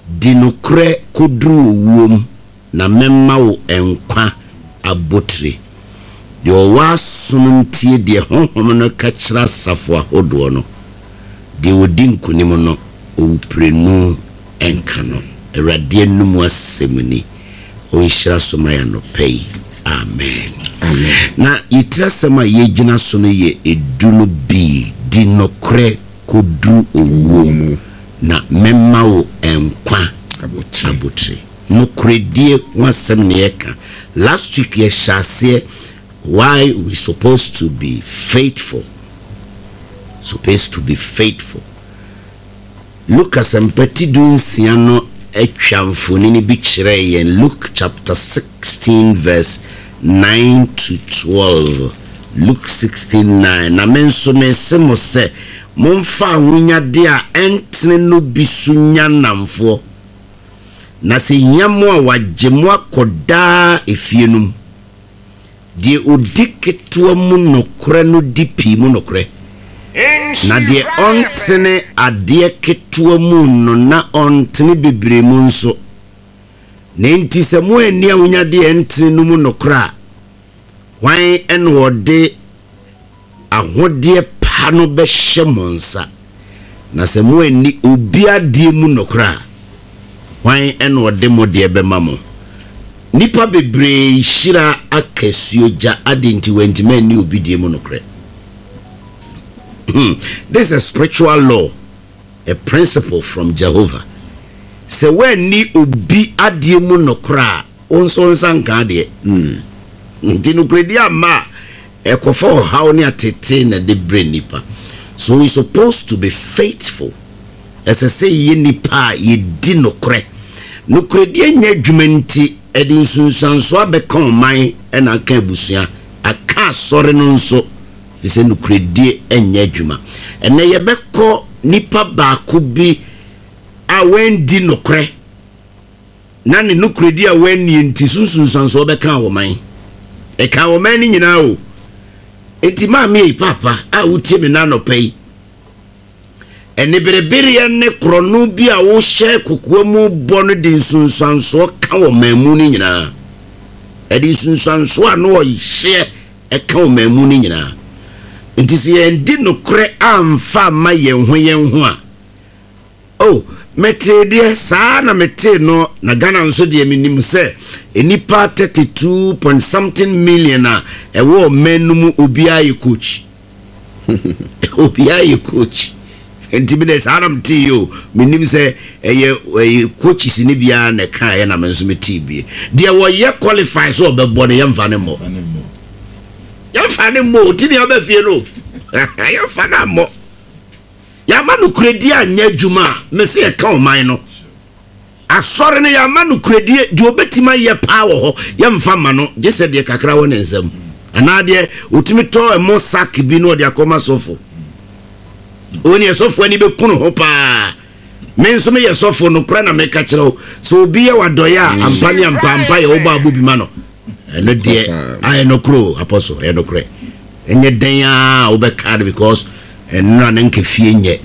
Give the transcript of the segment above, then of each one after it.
dinokre kodru wom na memma wo enkwa abotire de owasununtie de honhom no ka kira safo ahodo no de odinkunim no owuprenu enka no erade numu asemni onhyira somaya no pay amen na yitrasema yegina so no ye edunu bi dinokre kodru owom na memma wo enkwa abotire no credie wasem ne eka last week ye shase why we supposed to be faithful Lucas empati dunsia no atwamfoni ni bi kire yen Luke chapter 16 verse 9 to 12 Luke 16:9 na menso mesemo se momfa awunyade a entene no bisunya namfo na se yamo a wagemo akoda efienum die odiketo mu nokre no dipi mu nokre na die ontene ade keto mu no na ontene bebre mu nso na enti se mo ani awunyade entene no mu nokra wan enwode ahode pano be hyemonsa na se mo ani obi ade mu nokra wan enwode mo de be mamo nipa bebre shira akasuoja adenti wentime ni obi de mu nokre. This is a spiritual law, a principle from Jehovah. Se when ni obi ade mu nokra onso nsanka de ntinu kredi ama ekofo how ni atete na de brain nipa. So we supposed to be faithful. As I say ye nipa ye di nokre. Nokredi enya dwumanti edin sunsanso abeka oman ena aka abusua aka sore no nso fise nokredi enya dwuma ene ye beko nipa baako bi a wendi nokre na ne nokredi a weni enti sunsanso obeka oman e ka oman ni nyina o enti ma me papa a wutie me na nopai ene berebere ya ne krono bi a wo hye kokoa mu bono de sunsanso ka wo mamu ni nyina edi sunsanso a no hye e ka wo mamu ni nyina enti se endi nokre amfa ma yen ho a oh mete de saa na mete no na Ghana nso de minim se enipa 32 point something million a e wo menum obi aye coach obi aye coach ntibide saram tiyo minim se eye coaches ni bia na kan na menso meti bie de wo ye qualify so obebo ne yemfa ne mo ti ne obafie no yemfa na mo ya manu kredi anya djuma mese e kan oman no asore ne ya manu kredi de obetima ye power ho yemfa ma no je se de kakra wo ne nsam ana de otimi to e mo sak bi no de akoma sofo oni esofo ani be kunu ho pa menso me yesofo no kra na me ka kire so obi ye wadoya ampani ampampa ye oba abubi ma no eno de ai no kro apostle eno kre enye den a obeka because eno na nke fie nye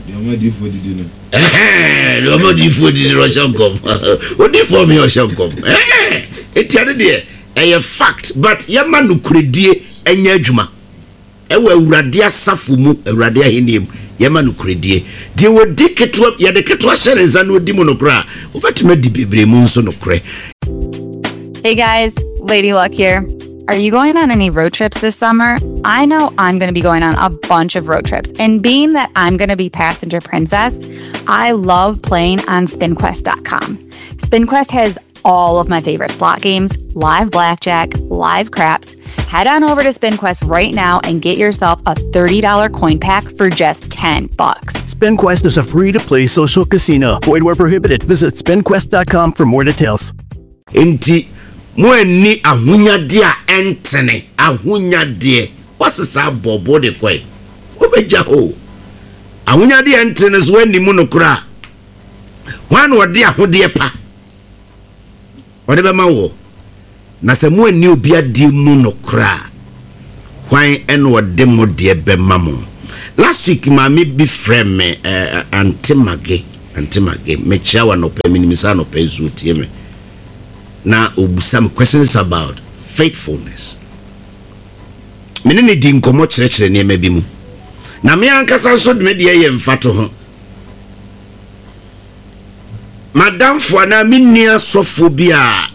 lo modi fo di Russian kom odi for me Russian kom etiade de a fact but ye ma no kredie enye adwuma ewe awurade asafo mu awurade ahenim yema no kredie de wodi ketwa ya de ketwa shenza no di monokra obetima di bebre mu nso no kre. Hey guys, Lady Luck here. Are you going on any road trips this summer? I know I'm going to be going on a bunch of road trips, and being that I'm going to be passenger princess, I love playing on SpinQuest.com. SpinQuest has all of my favorite slot games, live blackjack, live craps. Head on over to SpinQuest right now and get yourself a $30 coin pack for just $10. SpinQuest is a free-to-play social casino. Void where prohibited. Visit SpinQuest.com for more details. Inti mweni ahunyade a entene ahunyade wasesa bobo de kwai obeja ho ahunyade entene so wani mu no kura wan wode ahode pa wode be ma wo na se mu ani obi ade mu no kura wan en wode mo de be ma mo last week ma me bi frame antemage Antima game me chawa no pe minimisa no pe zu tie me na some questions about faithfulness. Me ne di nkomo kire ne ma bi mu na me ankasa so de me de ye mfato ho madam fo na minnia sofo bia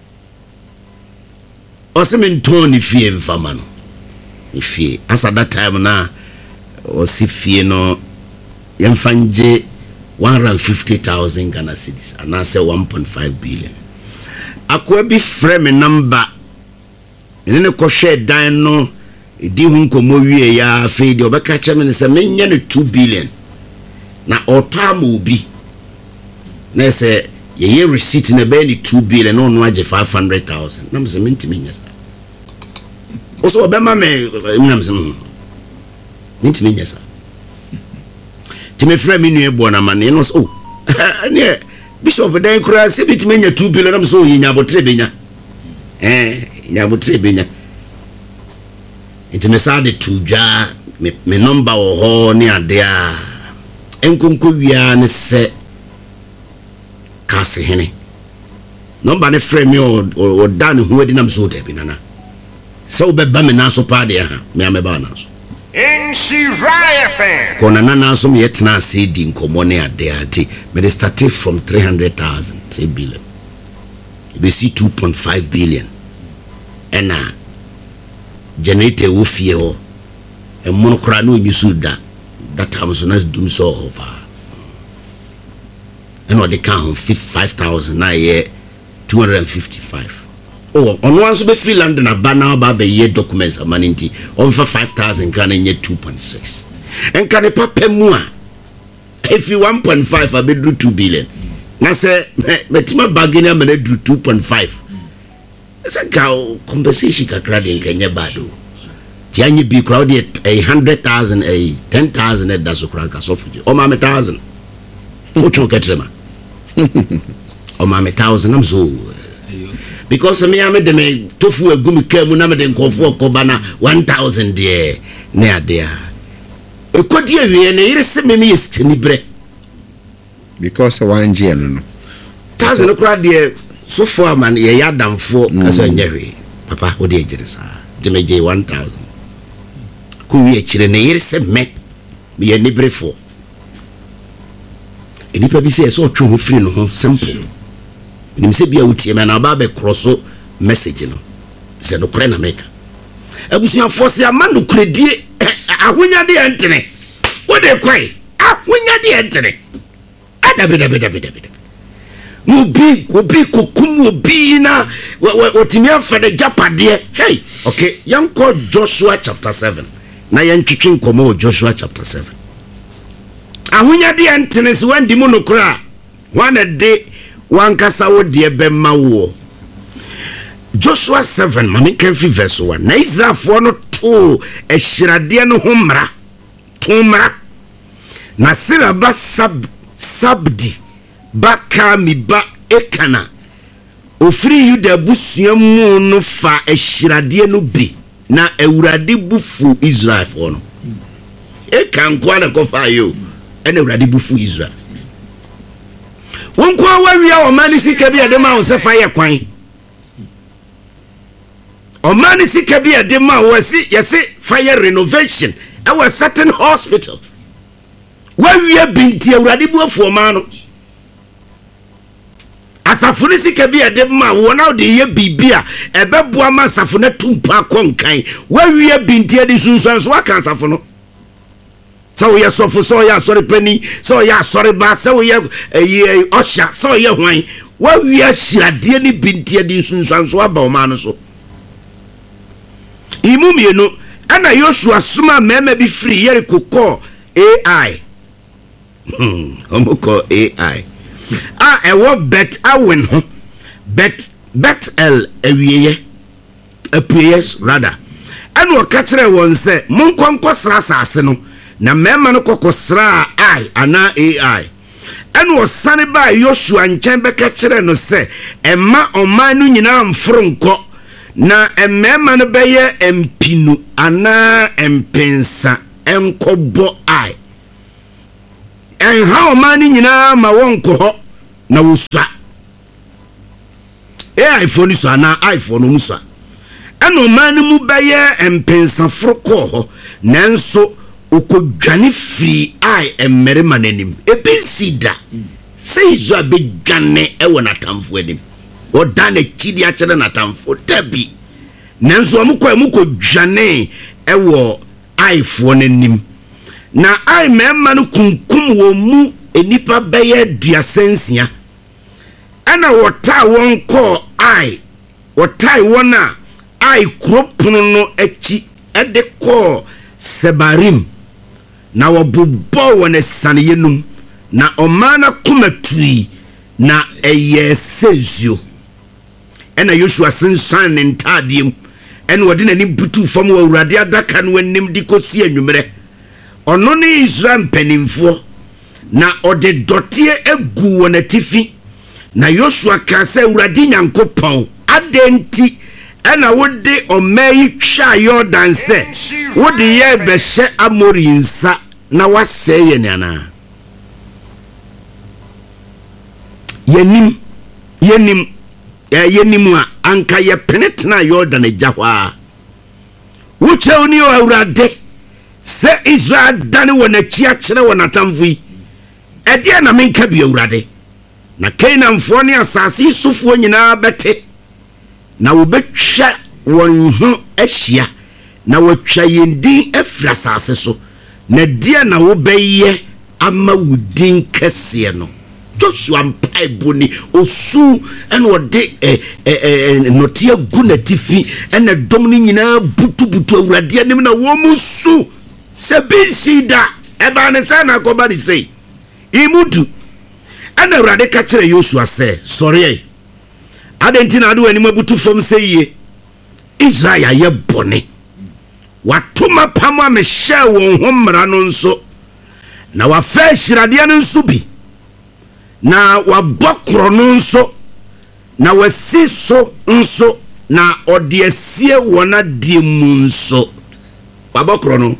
o se me ntoni fie mfama no ifie asa that time na o si fie no yemfanje 150,000 Ghana cedis and I say 1.5 billion. Akwa bi frame number. Nene ko share dan no di hu nkomo wie ya fe di obeka che me se menye ne 2 billion. Na otam obi. Na se ye receipt na be ni 2 billion no no age 500,000. Na me se mentimi nya sa. Oso obema me na me se mentimi nya sa. Time frame me nu ebo na mane no so ne bishop dan kura se bitime nya 2 billion am so yinya botre benya nya botre benya intime sa de tuja me number wo ho ne ade a enkonko wia ne se kase hene number ne frame me o dan hu adi nam so de bi nana so be ba me na so pa de ha me ameba na so Nshiraya fan. Kona nana so me yetna se di nkomo ne ade ate. Me dey start from 300,000 3 billion. We see 2.5 billion. Ena generator wo fie ho. E mono kra no nyusu da. That time so na dum so ho pa. Eno dey kan 5,000 na ye 255. Oh, on one so be free land na bana ba be ye documents amaninti on for 5,000 can nye 2.6 and can papa mu a if you 1.5 I be do 2 billion na say metima bagini amene do 2.5 say ka compensation kakra de nkanye bado ti anye bi crowd 100,000 10,000 that so kranka so fuji o ma 1,000 mucho ketrema o ma 1,000 am so because me am de me tofu agumi kamu na me de nkofo okoba na 1,000 de na ade a ekodi awie na yire se me yest ni bre because one gn no 1,000 kra de so for man ye yadamfo asa nyewe papa wo de ejire sa de me je 1,000 ku wie kire na yire se me ye ni bre fo eni pa bi se so twu ho free no ho simple ni mse bia utie me na ba be crosso message no se no kre na meka abusuan force ama no kredie ahonya de entene wo de kwai ahonya de entene adabedabedabedabed no bi kokum obi na otimi afede japade hey okay yanko Joshua chapter 7 na yantwitwe nkomo Joshua chapter 7 ahonya de entene se wandi mu no kra one day wankasa wo de bemma wo Joshua 7 mami kan fi verse 1 na Israelfo no to ehirade no homra tomra na siraba sabdi bakami ba ekana ofri Yuda busuamu no fa ehirade no bi na ewurade bufu Israelfo no ekan kwa na kofa yo ena ewurade bufu Israel wonko awia o mani sika bi ade ma wo se fa ye kwan o mani sika bi ade ma wo si yesi fire renovation e was certain hospital wawia binti awurade bu afu ma no asafo ni sika bi ade ma wo na de ye bibia e bebo ama asafo na tumpa konkan wawia binti ade sunsun so aka asafo no so we sofo so ya sorry penny so ya sorry ba so we osha so ye hwan wa wi ahirade ni bintie di sunsanso aba o ma no so imumie no ana Joshua suma mema bi free Jericho call AI omoko AI ewo bet awen ho bet el ewiye apes rather anu okatre won se monkonko sra sase no na mema no kokosra ana AI enu osane ba Joshua nchen beka kire no se emma oman no nyina mfronko na mema no beye empinu ana empensa enkobo and how many nyina ma wonko ho na wosua iPhone so na iPhone mu so eno man mu beye empensaforo ko ho nanso ukodwane free emmerema nanim ebensida sei zo abedwane ewo natamfo anim odane chidi a chere natamfo dabi nanso amuko dwane ewo iPhone anim na memma no kunkum wo mu enipa beye duasensia ana wota won ko wotai wona kropunu no echi ede ko Sebarim na wabubo wona saneyenum na omana kumatui na eyesezio ena Joshua sensan ne ntadiem en wode nanim butu fam wa urade adaka no anim dikosi anwumere ono ne Israel mpanimfo na ode dotie egu wona tifi na Joshua ka se urade nyankopon adenti ena wode omai twa Jordan se wode ye behye Amori nsa na waseye ne ana yenim a anka ye penetna Jordan ejahwa wuche oni awurade se Israel dane wona chia kire wona tamfui ede na menka bi awurade na Canaanfo ne asase sufo nyina bete na wobetwa won ho ahia na watwa yendi afra asase so na dia na wobeye ama wudin kese no Joshua mpaiboni osu ene wode notia gunatifi ene domni nyina butu awurade anim na wo musu se binsida eba ne sana ko ba di sei imudu ene awurade ka kire Joshua se sorry adentina adu ani mabutu fam seye Israel ye bone watuma pam a mehye won ho mra no nso na wafa hirade no nso bi na wabokro no nso na wasiso nso na odiesie wona die mu nso wabokro no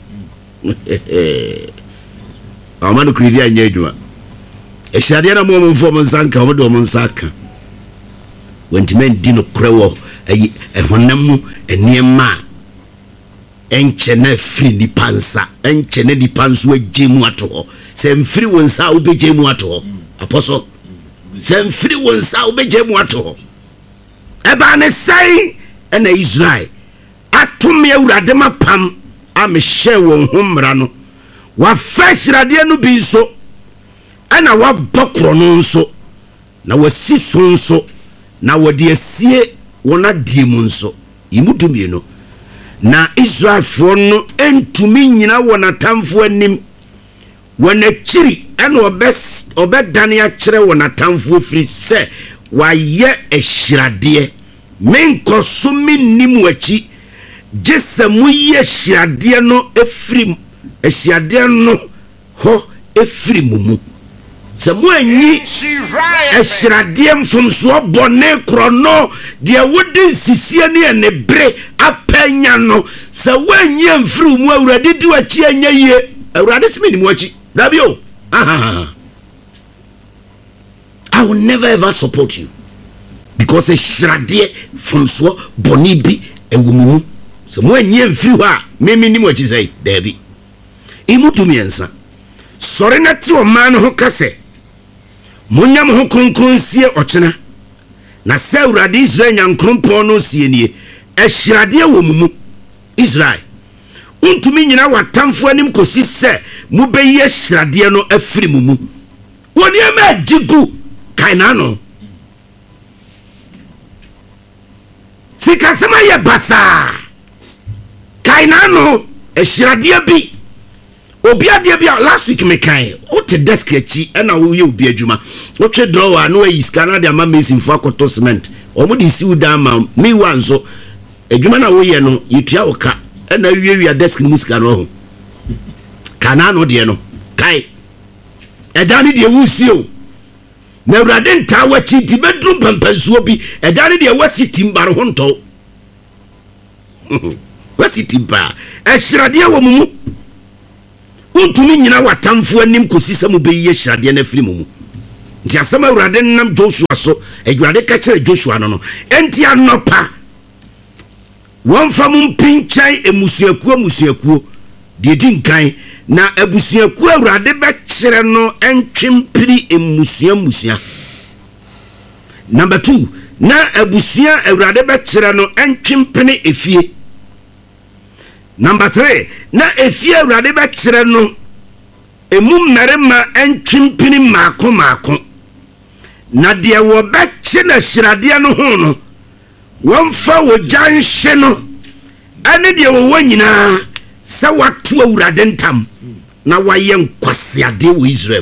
amanu kridi anya adwuma hirade na mo mfom nsanka mo do mo nsaka wentimen dino krewo ehonam eniema enchene free ni pansa enchene ni panso agemu ato se mfiri wonsa obegemu ato apostle se mfiri wonsa obegemu ato eba ne sai ena Israel atumi awurade mapam amehye won homra no wa fashirade no bi so ena wa bokro no nso na wasiso nso na wode asie wona die mu nso imudumie no na Israel no entumi nyina wona tamfo anim wona chiri ena obedane a kire wona tamfo firi se waye ehirade menkoso minnim wachi jesemu ye ehirade no efrim ehirade no ho efrim mu semu anyi ehirade mfomso bone krono de wodi sisie ne enebre apanya no se wanyi amfiri mu awurade di wachi anya ye awurade simini mu wachi dabio I will never ever support you because ehirade mfomso bone bi ewumumu se mu anyi amfiri ho a memi ni mu wachi sai dabi imutumiensa sore na ti o man ho kase munyam ho konkronsie ochena na se awurade Israel nyankrompon no sienie ehirade wo mumu Israel untumi nyina watamfo anim kosi se mu beye ehirade no afiri mumu woni ema jigu kaina no sikasema ye basa kaina no ehirade bi obi ade bia last week me kan o te desk achi na wo ye obi adwuma wo twe drawer no ayi scanner de ama mesin fo akoto cement o mo di siu da ma me wanso adwuma na wo ye no yitua wo ka na wiewia desk mu scanner ho kana no de no kai edane de wusi o na urade nta wachi ti bedrum pampansuo bi edane de wasi timbare ho nto wasi timba ehirade wo mumu wontumi nyina watamfo anim kosi sɛ mo bɛyi hyirade na afiri mu nti asɛm awurade nam Joshua so awurade ka kyerɛ Joshua no enti anɔpa wɔmfa mo mpinkyɛn emusuakuo deɛ di nkan na abusuakuo awurade bɛkyerɛ no entwempiri emusua. Number 2, na abusua awurade bɛkyerɛ no entwempene efie. Number 3, na efie awurade bɛkyerɛ no emu mmarima entwempene maako. Na deɛ wɔbɛkye na hyiradeɛ no ho no wɔmfa wogya nhye no ane deɛ wɔwɔ nyinaa sɛ wato awurade ntam na wayɛ nkwaseade wɔ Israel.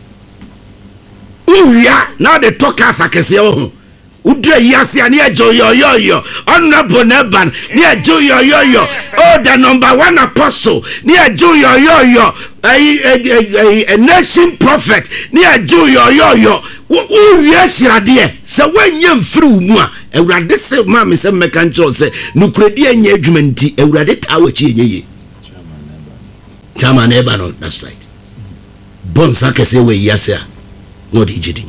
Uwia na de toka sakese ho udre yase ani ejo yo honorable Neban ni ejo yo oh the number 1 apostle ni ejo yo a nation prophet ni ejo yo uwia shirade se wanye mfiri mu a awurade se ma me se meka ncho se nukredi anya adwuma nti awurade tawo chi enye Chama Neban, that's right. Bon sakese we yase a no de jidi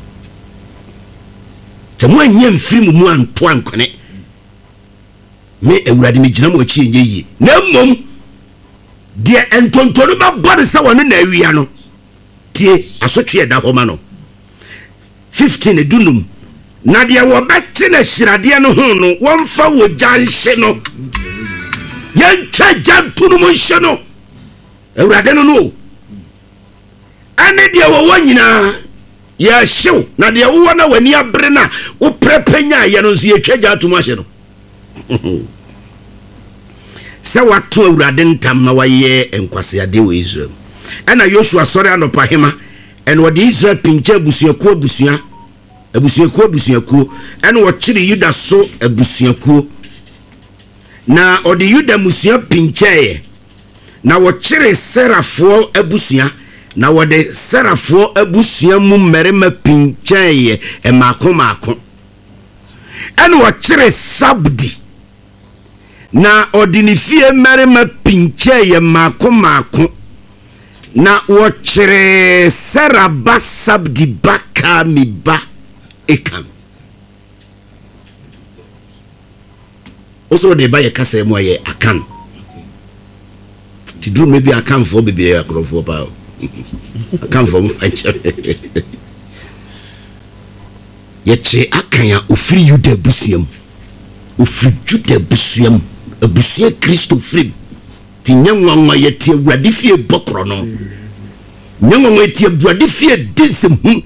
tamo anyem firi mu anto ankone me awurade me gina mo achi enye na mmom de entontono ba bode se wonu na awia no tie asotwe da homa no 15 edunum na de wo bɛkye na hyirade no ho no wonfa wo gyanhye no yentwa gyantu no mo hye no awurade no ane de wo nyina ya hyew na de wo na wani abre na wo prepenya ye no nso ye twagya atom ahye no se wato awurade ntam na waye enkwase wo Israel ana Joshua sori anopa hema ene wo de Israel pinche abusuakuo ene wo kyiri Yuda so abusuakuo na o de Yuda musua pinche na wo kyiri Serafo abusua na wode Serafo abusua mu mmerema pinchaye maako ene wo kyere Sabdi na odinifie mmerema pinchaye maako na wo kyere Seraba Sabdi baka miba ekan oso de baye kasa mu aye akan ti drum maybe akan for bebe akrofo pa akan for yeche akanya ofiri Yuda busuam ofiri Juda busuam abusia Kristo frim ti nyanwa yete awurade fie bokro no nyanwa yete awurade fie densem hu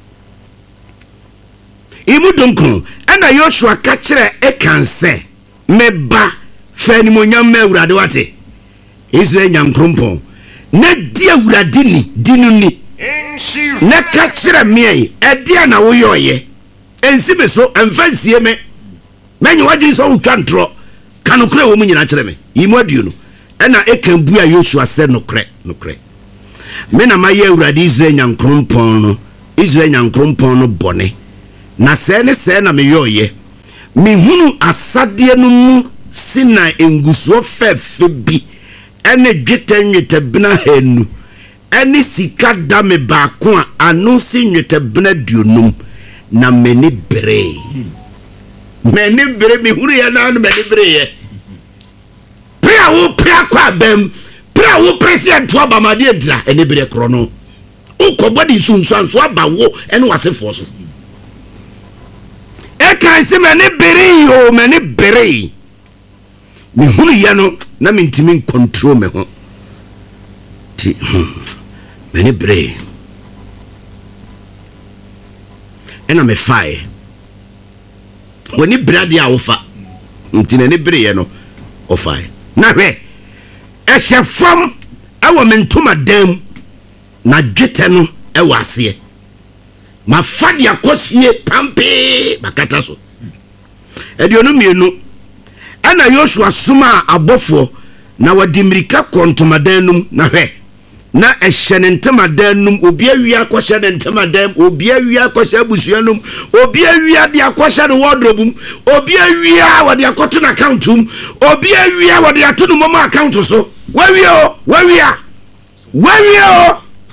imudonkron ana Joshua ka kire ekanse meba fani monyam ma awurade wate Israel nyankrompo na di awurade ni dinu ni na ka kire me e na wo yoye ensime so emfansie me menye wadi so utwa ntro kanokre wo mu nyina kire me yimu aduo no na ekan bua Joshua se nokre me na maye awurade Israel nyankrompo no bone na se na me yoye me hunu asade no mu sina enguso fefe bi ene dwetɛ bena hanu ene sika da me baako a ano si nwetɛ bena duonum na meni bere mi huru ya na no meni bere ye pra wo pra kwa bem pra wo president to abamade dra ene bere kro no ukobodi sunsuanso abawo ene wasefo so e kan se meni bere mi hunu ya no na mintimi control me ho ti meni bere ena me fae woni brade a wofa ntina ne bere ye no ofae na hwe e hyefam awo mentoma dam na dwete no e wase ma fade akosie pampe bakata so edionu mienu ana Joshua suma abofo na wadimirika kontomadanum na hwe na ehye ntemadanum obi awia akɔhye ntemadam obi awia akɔhye abusuanum obi awia de akɔhye no wardrobe obi awia wode akɔto na accountum obi awia wode ato no mama account so wawia Warrior!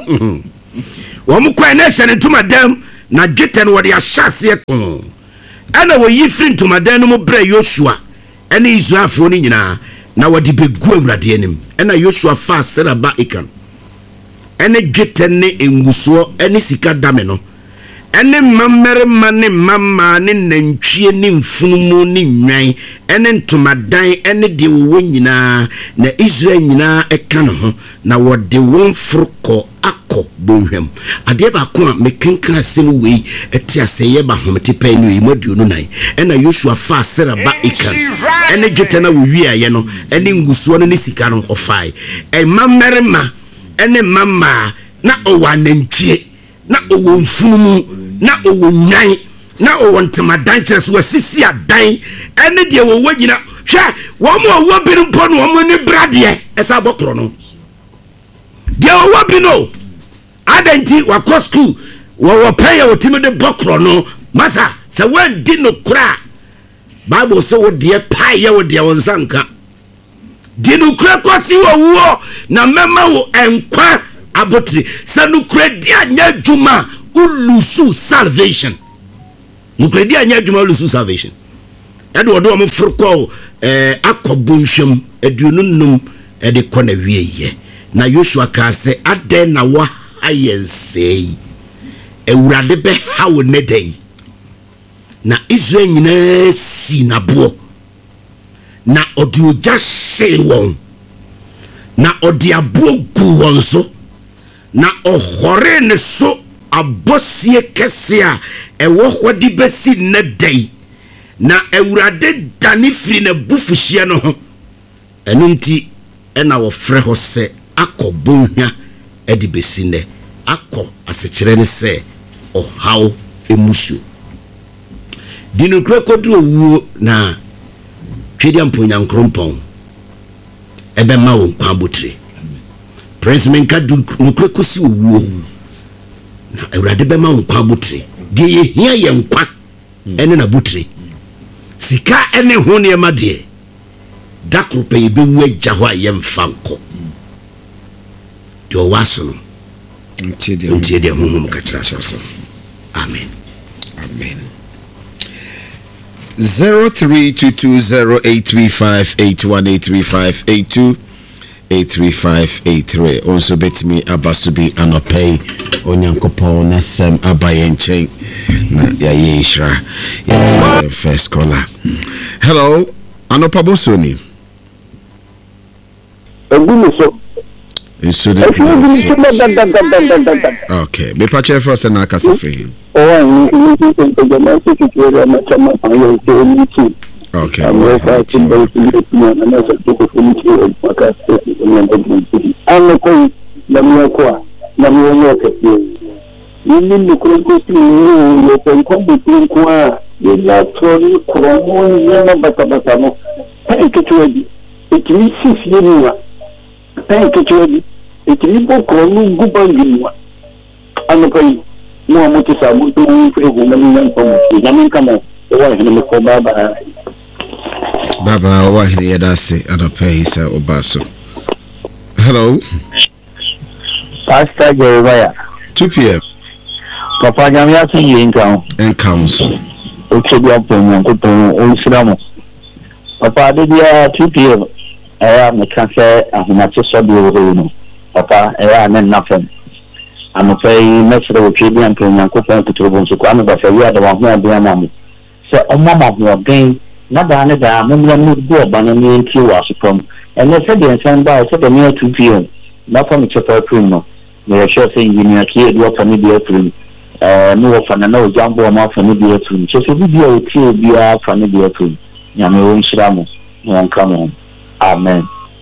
Wɔn kwan na hyɛ ne ntomadan na dwetɛ no wɔde ahyɛseɛ tɔn. Ɛna wɔyi firi ntomadan no mu brɛ Yosua ɛne Israelfoɔ no nyinaa na wɔde begu Awurade anim. Ɛna Yosua fa Seraba Akan. Ɛne dwetɛ ne ngusoɔ ɛne sika dame no. Ɛne mammarima ne mama ne nantwie ne mfunumu ne nwan ɛne ntomadan ɛne de wo nyinaa na Israel nyinaa ɛka no ho na wɔde wɔn forkɔ akɔ bonhwam. Ade ba ko a mekenka asɛm wei ɛte asɛyɛ ba homete pɛ no yi moduo no nan ɛna Yosua fa Seraba Akan ɛne dwetɛ na wo wiaye no ɛne ngusoɔ no ne sika no ɔfae mammarima ɛne mama na ɔwɔ anantwie na ɔwɔ mfunumu na ɔwɔ nwan na ɔwɔ ntamadan kyerɛ so wasisi adan ɛne deɛ wɔwɔ nyina hwɛ wɔn a wɔwɔ bi mpo no wɔn ne bradeɛ ɛsa bɔkorɔ no deɛ wɔwɔ bi no adanti wakɔ school wɔwɔ pɛyɛ wɔtimi de bɔkorɔ no masa sɛ wɔndi no kora Bible sɛ wo deɛ paayɛ wo deɛ wɔn sanka di no kora kɔsi wɔwɔ na mɛma wo ɛnkwa abotire sɛ no kora di anya adwuma ulusu salvation no kora di anya adwuma ulusu salvation ɛde wɔde wɔn forkɔ akɔbonhwam aduonum ɛde kɔ na wieyɛ na Yosua ka sɛ adɛn na wɔ ayɛ nsɛyi Awurade bɛ ha wo ne dɛn na Israel nyinaa si naboɔ na ɔde ogya hyee wɔn na ɔde aboɔ gu wɔn so na ɔhɔre ne so abɔsie kɛse a ɛwɔ hɔ de bɛsi ne dɛn na Awurade dane firi na bufuhyia no ho ɛno nti ɛna wɔfrɛ hɔ sɛ akɔ bonhwa ɛde bɛsi ne akɔ asekyerɛ ne sɛ ɔhaw emusuo dinukura koduro wuo na twedi amponyankrompɔn ɛbɛma wo nkwa abotire Prince menka nukura kosi wuo na Awurade bɛma wo nkwa abotire deɛ yehia yɛ nkwa ɛne na botire sika ɛne ho nneɛma deɛ dakoro pɛ yɛbɛwu agya hɔ a yɛmfa nkɔ deɛ ɔwɔ aso no ntie deɛ honhom ka kyerɛ asafo amen amen 03220835818358283583 also bet me abaso bi anopay onyankopon na sem abaye nchen na yaye nhira ya first caller. Hello anopa bosoni okay me pache first na akasa free okay Baba wa hini yadase anopay isa obaso. Hello Pastor Jeremiah 2 p.m. Papa nyamya sinye in council ochebi aponyo nkoton onshiramo Papa adedia 2 p.m. Aya mekanse ahomache sobi wo no Papa aya na nafem anopay mesre ochebi aponyo nkoton kuturubonso kwa ba fa wi adawa ho ade amamu se omama ho den na da ne da momla mu do obana ni nti wa asopom ene se de nsan ba se de ne 2 p.m. na fa me chepa prim no me sure say engineer ki do fa me de prim no wa fa na o jambo ma fa me de prim so bi o ti obi a fa me de prim nyame wo nshira mo won ka mo amen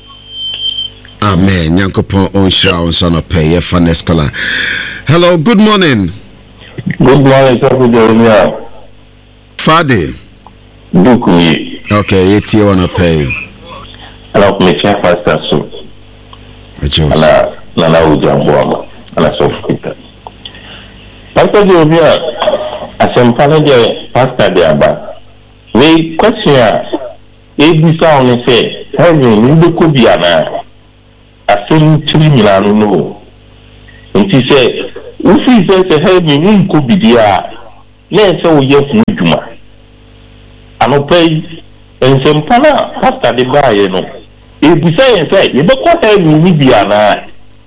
amen yankopon on shira on son of pay for next caller. Hello good morning Pastor Jeremiah Friday Dukuyi. Okay, it's you wanna pay. Hello, Commissioner Pastor Su. Ala ujambo ala sofita. Pastor Jeremiah, asempana de Pastor de aba. We question ebisa on say, heaven nduku bia na. As asentiri nyina no nti se ufi se he mi nko bidia na se wo ye fun djuma anopai ensempana pastor de baye no ebusa yen se ye be ko he mi bia na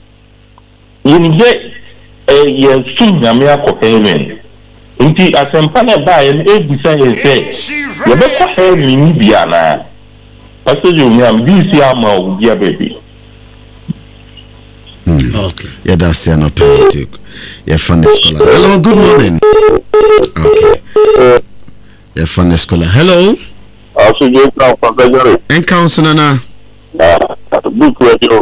yinje ye fun na me akopenen nti asempana baye no ebusa yen se ye be ko he mi bia na pastor you am bisi ama o bia baby. Okay. Yeah, that's no pay to your fun scholar. Hello, good morning. Okay. Your fun scholar. Hello. Also, you know, from and council Nana. Book radio,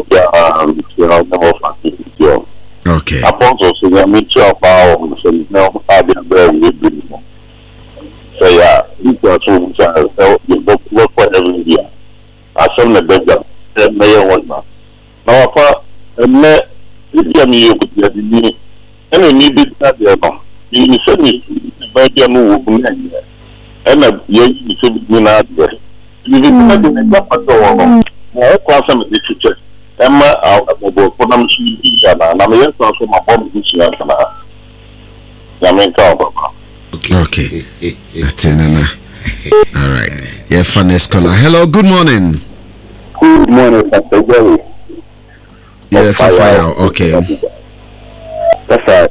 okay. Upon so the meet of our no other very good. So, yeah, you got to work for every year. I saw the beggar, the mayor one. Now, if you could get me, and I needed that there. You said me, by the move, and you should be not there. You didn't have the door. I cross some of the teachers. Emma, I'll go for them. And I'm here to answer my bomb. Okay. That's it, all right. Yeah, fun scholar. Hello, good morning. Good morning, Pastor Jerry. Yes, fire. Okay. That's right.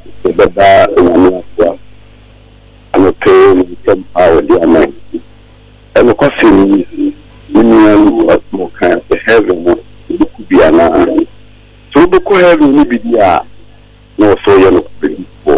I'm a pain from our dear man. And of course, in more kind of heaven, it could be an hour. So, the heaven will be the no so young people.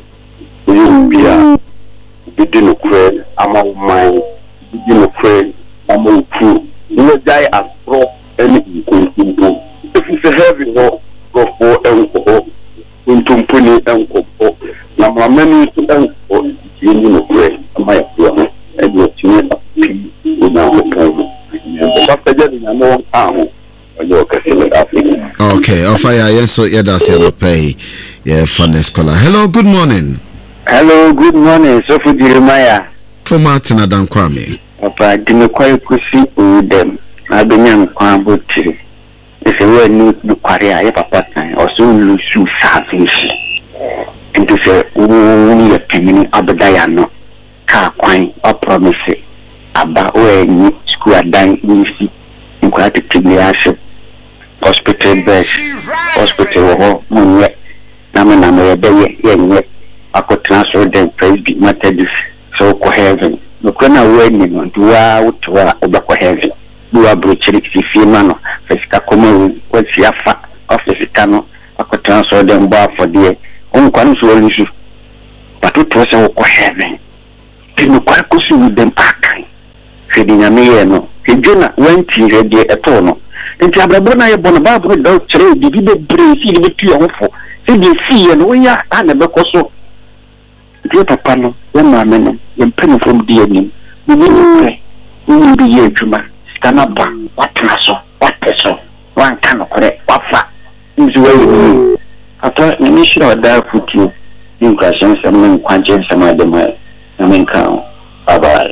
You be a begin to pray among mine, begin to pray among crew. You will die as pro anything. If it's a heavy no, go for and into pony and go. Now, my many to them for you pray. My prayer and your children without the time. After getting a long arm on your casino. Okay, offer yes, so yeah, that's your pay. Yeah, fun scholar. Hello, good morning. Hello, good morning. So for Jeremiah. For Martin Adam Kwame. Papa, didn't quite see with them. I've been young, Kwambuti. If you were new to Korea, Papa, or so lose you salvation. And to say, only a penny Abadayano, car quine, or promise it. About where you school are dying easy, in quite a tribulation. Hospital beds, hospital, moon yet. Namana, yet. I could transfer them, praise be matters, so coherent. No corner wedding on to out to our heaven. You are butchering Fimano, Fesca Como, what's your fat office cano? I could transfer them bar for the own console issue. But it was so heaven. Didn't quite pursue with them back. Feeding a meano. He Jonah went here at all. And Tababona Bonabab without trade, did the brain see the pure for. Did you see and we are so. Dear Papa, when my men, when penny from the enemy, we will pray. We will be here, Juma. Stand up, what person, one cannot correct, what fat. Is way after the mission of that put you in questions, some men quantum, some other man. I mean, count. Bye bye.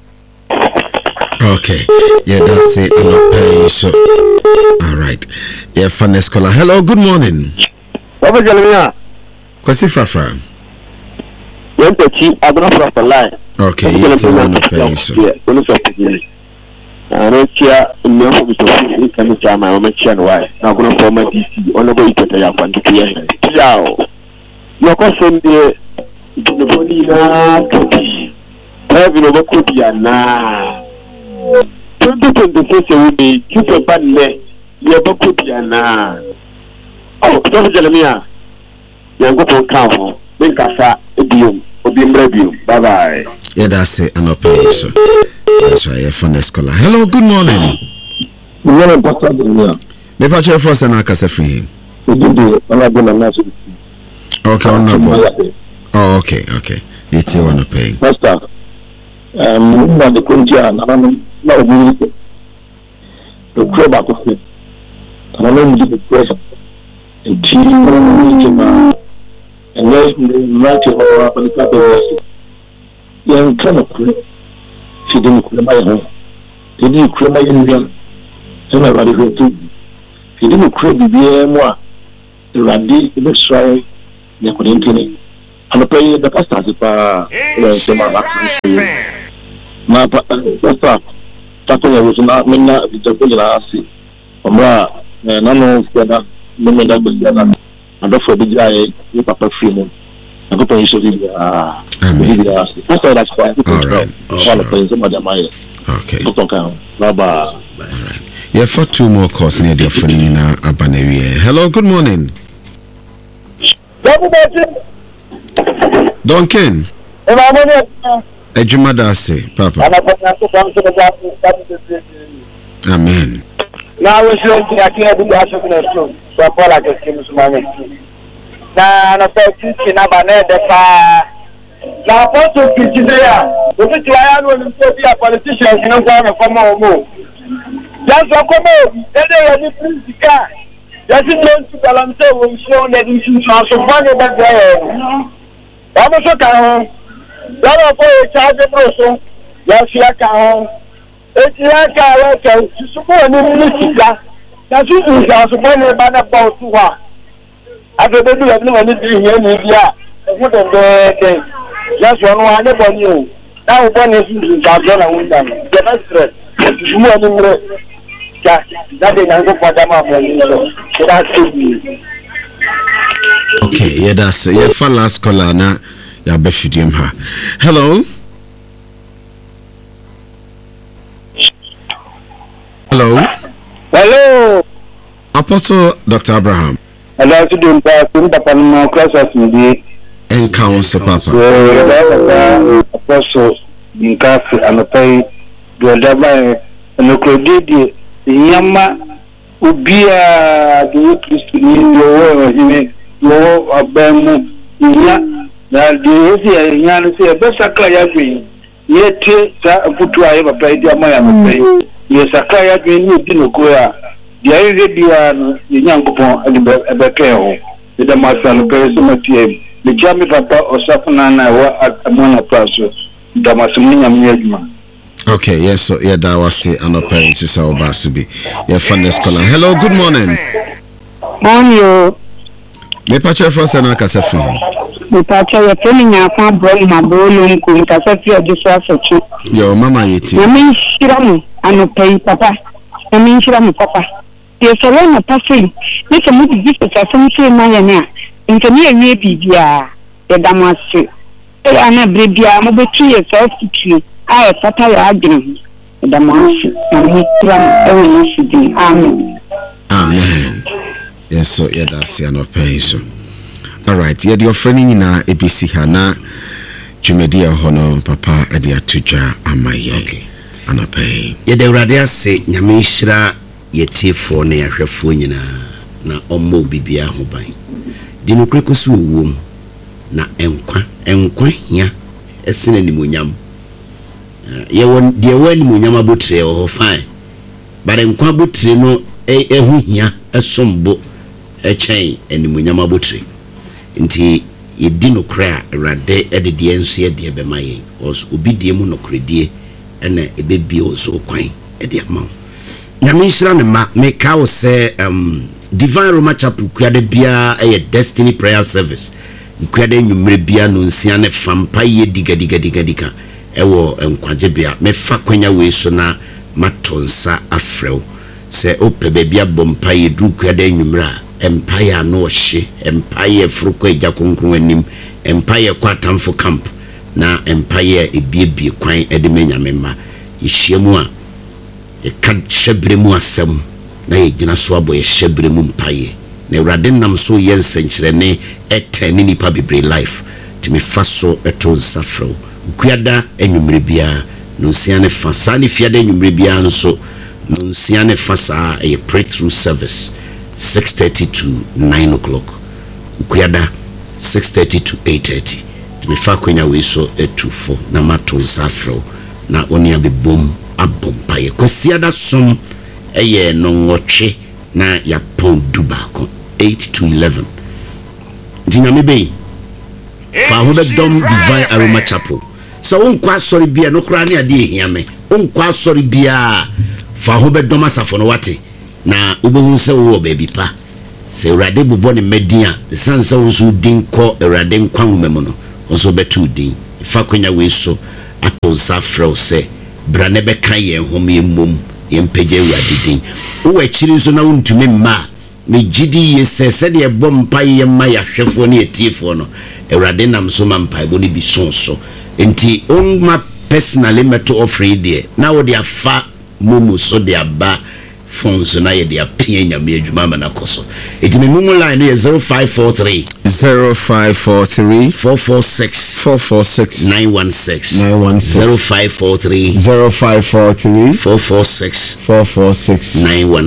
Okay, yeah, that's it. I'm not paying so. All right, yeah, fun scholar. Hello, good morning. Papa Jalmia. Kwasi Frafra. I don't know the line. Okay, yes, I'm not paying so. I don't care enough with the can tell my own why. Now, going to form a DC on the way to the Yapan to the Yao. Your question, the body now, having a copy now. 2026 will be keep a bad leg. You're a copy now. Oh, Dr. Jeremiah, you're going to count. Then Casa, bye bye. Yeah, that's it. I'm not paying so. That's right. Yeah, fun scholar. Hello, good morning. Good morning, Pastor. Me patch first and I can say free. Okay, honorable. Oh, okay. It's you wanna pay. Pastor, the Kunja, no, the crab out of it. I don't need the pressure. And then the matter of the couple young kind of she didn't cry my home. Did you cry my Indian? Somebody who took Sidi no kure bibia mu a Randi be try ne kodentene. Ano pay the pastor pa sema na pastor tato ya usuna menna bitako la asi. Omra na no kwada me da bia ando for the guy ni papa film I go pay so amen. Pastor that's why All right. Okay. Bye bye. All right. Yeah, for 2 more calls near the offering in Abanewie. Hello, good morning. Duncan. Ejumadase, Papa. Amen. Now we're showing I can't do that. So Paul, I just came to my name. Now, I'm teaching about the fire. Now, what to teach there? What do I want to be a politician? You know, from home. Just a comment. Then they are the police car. That's it. Don't you balance when show that you should also find it back there. I'm also calm. That are for a charge of person. Yes, you are calm. It's like a letter to support the minister. That's it. You are supporting about 2 hours. After they do have no one in India. What a day. Just one about you. Now, one is in Gabon and Windham. The best threat. That is not for them. Okay, yeah, that's yeah. For last caller, na ya befidium ha. Hello. Hello. Hello. Apostle Dr. Abraham. Hello, to do Papa no class as me. And counsel Papa. Apostle Nkasi anapai duadaba no credit yama ubia do Kristo ni do hime do abamu nya na de esi nya no se be sakra ya dwen yete sa futu aye papa idi ama ya mpe ye sakra ya dwen ni di no ko ya dia ire bia no nyankopon ebeke ho de masalo pe so matie le jami papa osafuna na wa amona praso damasumi nyam adwuma. Okay, yes, so yeah, that was it. And apparently, so Basubi. Yeah, funniest caller. Hello, good morning. Morning. Me pacha first and Akasafi. Me pacha ya tell me I bring my bolo nku Akasafi odiswa sechi. Yo, mama yeti. Na me shiramu anopai papa. Na me shiramu papa. Ye sele na pasi. Ni se mu di se asem se na ya na. Ntoni ewie bibia. Ya damase. E ana brebia mo betu ye self-tutu. I papa ya adwene da mansi na mitram e wo sidi amen. Amen. Yes, so yeah, that's the no pay so. All right, yeah, your friend na ABC hana Jumedia hono papa edia tuja amaye. Okay. Ana pay. Yeah, the radio say nyamishra yetifo na yahwefo nyina na ommo bibia ho ban. Di no krekosu wom na enkwa ya esene ni monyam. Ye won de wani munyama botre o fine bare nkwa botre no ehu hia esombo echen eni munyama botre nti yedi no kra rade edede enso ye de be mayen os obi de mu no kredie ena ebebie oso kwan ede ama nyame nhira ne ma me ka wo se Divine Roma Chapel kuade bia destiny prayer service kuade nwumre bia no nsia ne fampa ye diga ewo enkwajebia mefa kwanya we so na matonsa afrew se opebe bia bompa ye dukwada nwumra empire no hye empire fruko eja konkron anim empire kwatamfo camp na empire ebiebie kwan edemenya memma yihyiemu a ka hyebremu asem na yegina so abo ye hyebremu mpaye na urade nam so ye nsenkyerene etani nipa bebre life timi faso etonsa afrew kuada enwumre bia no nsiane fasa ne fiada enwumre bia nso no nsiane fasa a breakthrough service 6:30 to 9 o'clock kuada 6:30 to 8:30 tmefa kwenya we so etufo na mato safro na oni abebom abompa ye kwasiada som no ngotwe na ya pon dubako 8 to 11 dinyame be fa ho be dom Divine Aroma Chapel. So unkwa sorry bia no kra ne ade ehia me unkwa sorry bia fa ho be dom asafo no wate na wobɛhu sɛ wo baabi pa sɛ awurade bobɔ ne mmɛdin a ɛsiane sɛ wo nso din kɔ awurade nkwa nwoma mu no wo nso bɛto din fa kwanya wei so ato nsa frɛ wo sɛ bra ne bɛka yɛn hom yɛ mmom yɛmpagya awurade din wowɔ akyiri nso na wontumi mma a megyidi yɛ sɛ sɛdeɛ ɛbɔ mpa yɛ ma yɛahwɛfoɔ ne yɛtiefoɔ no awurade nam so ma mpaebɔ no bi sonso nti ɔma personally mɛto offering deɛ na wode afa momu so de aba phone so na yɛde apia nyame adwuma ma nakɔ so ɛti me momu line no yɛ 0543 446 916 0543 446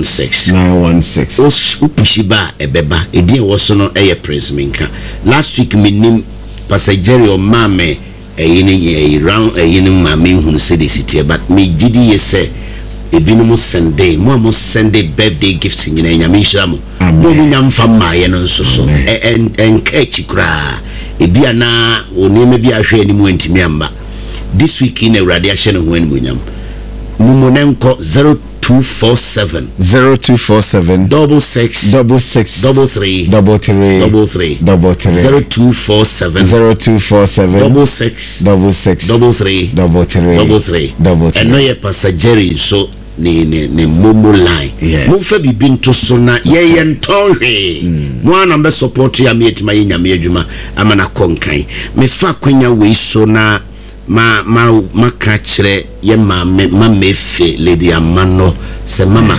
916 upushi ba ebeba edin wo so no ɛyɛ Prince Minka. Last week menim Pastor Jerry o mame round mame hunu se de city but me gidi ye say ebinom Sunday mo Sunday birthday gifts nyina nyame nhira mo mo nyam fam ma ye no nso so en kachi kra ebia na onime bi ahwe ani mu antimi amba this week in awurade ahye no ho ani mu nyam mo nenko 0247 0247 66 33 0247 66 33 eno ye Pastor Jerry so ne momo line mo fa bibi nto so na ye ntonhwe mo ana be support ya me etima ye nyame adwuma amana konkan me fa kwanya we so na ma ka kire ye ma mefe lady amano se mama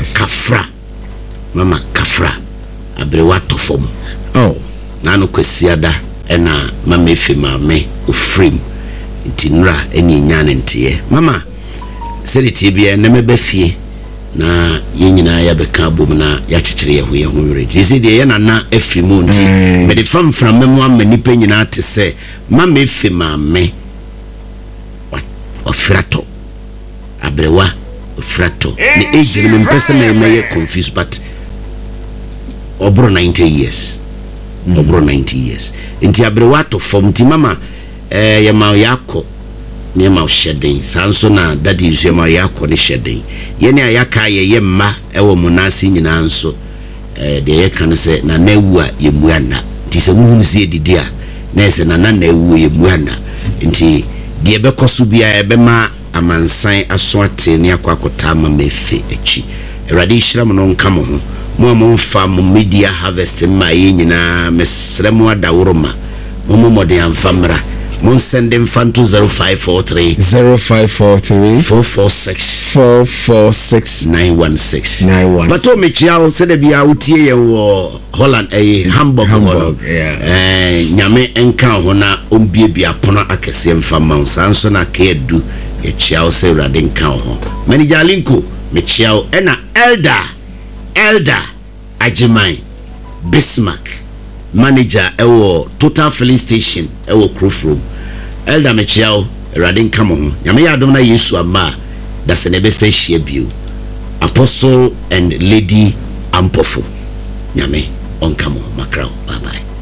kafra abrewa tofom na no kwasiada ena ma mefe mame ofrim ntinura eni nyane ntie mama seriti bia na mebafie na yenyina ya beka bom na ya kyekyere ye ho wure dise de ye na afrimu nti me de famfra memu amanipa nyina te se ma mefe mame ofrato abrewa ofrato the age ni mpesa na me confused but obro 90 years obro 90 years nti abrewa to form ti mama ye ma yakọ ne ma shedin sanso na daddy use ma yakọ ne shedin ye ne ayaka ye mma ewo munasi nyina nso de ye kan se na nawu a ye muana nti se muhunu se edidi a na se na nawu ye muana nti de be koso bia ebe ma amansan aso ate ne akwakota ma mefe echi erade hyiram no nka mo ho mo mfa mo media harvest ma ye nyina mesremu adaworoma mo modern amfamra mon send them fan to 0543 446 916 but o me chiao se de bia utie ye wo Holland Hamburg nyame enka ho na ombie bia pono akese mfama sanso na ka edu ye chiao se rade nka ho manager linko me chiao ena elder Ajimai Bismarck manager ewo Total Filling Station ewo Krofrom elder me chiao rade nka ho nyame ya adom na Yesu ama da se ne be se hie bio Apostle and Lady Ampofo nyame on come on macro bye bye.